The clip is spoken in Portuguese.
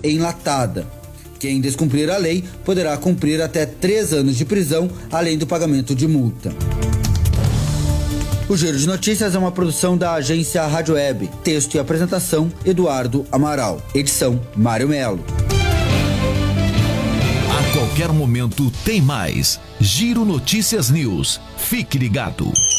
enlatada. Quem descumprir a lei poderá cumprir até 3 anos de prisão, além do pagamento de multa. O Giro de Notícias é uma produção da agência Rádio Web. Texto e apresentação, Eduardo Amaral. Edição, Mário Melo. A qualquer momento tem mais. Giro Notícias News. Fique ligado.